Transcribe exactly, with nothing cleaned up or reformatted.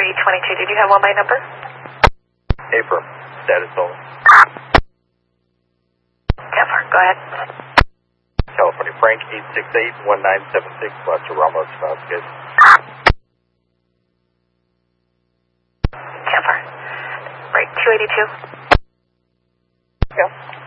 eight twenty-two, did you have one by number? Affirm. Status only. Affirm, go ahead. California Frank eight six eight one nine seven six, Buster Ramos, Vasquez. Affirm. Right, two eighty-two. Yeah.